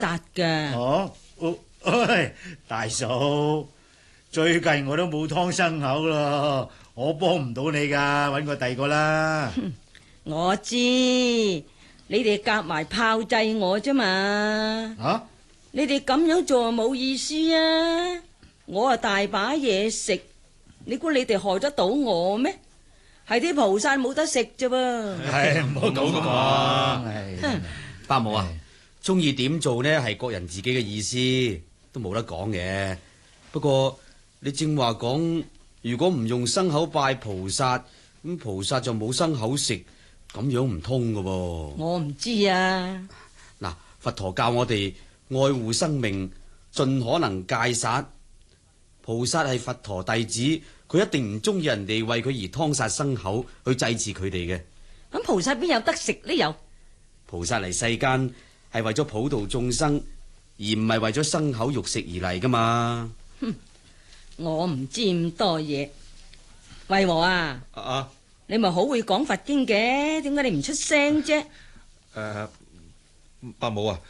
薩噶。 哦，喂，大嫂，最近我都冇湯生口咯，我幫唔到你噶，搵個第二個啦。 我知，你哋夾埋炮製我啫嘛。 啊？ 你哋咁樣做冇意思啊！我啊大把嘢食，你估你哋害得到我咩？係啲菩薩冇得食啫噃。 係唔好咁講。 伯母啊，中意點做呢係各人自己嘅意思，都冇得講嘅。不過你正話講，如果唔用牲口拜菩薩，咁菩薩就冇牲口食，咁樣唔通㗎喎。 我唔知啊。 嗱，佛陀教我哋愛護生命，盡可能戒殺。菩薩係佛陀弟子，佢一定唔中意人哋為佢而劏殺牲口去祭祀佢哋嘅。 咁菩薩邊有得食呢？又菩薩嚟世間係為咗普度眾生，而唔係為咗牲口肉食而嚟噶嘛。 我唔知咁多嘢。慧和啊，你咪好會講佛經嘅，點解你唔出聲啫？ 伯母啊，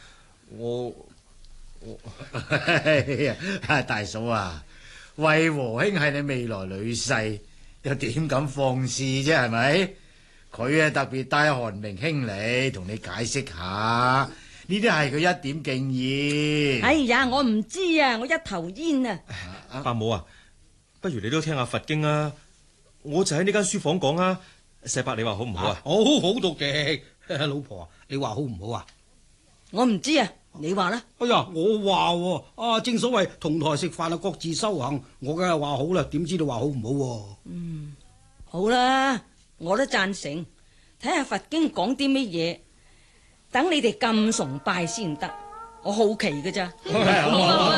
大嫂啊，惠和兄係你未來女婿，又點敢放肆啫？係咪？佢啊特別帶韓明兄嚟同你解釋下，呢啲係佢一點敬意。 哎呀，我唔知啊，我一頭煙啊！ 伯母啊，不如你都聽下佛經啊！我就喺呢間書房講啊，世伯你話好唔好啊？ 好好到極，老婆你話好唔好啊？ 我唔知啊，你話啦。 哎呀，我話啊，正所謂同台食飯啊，各自修行，我梗係話好啦，點知道話好唔好？ 好啦，我都贊成，睇下佛經講啲乜嘢，等你哋咁崇拜先得，我好奇㗎咋。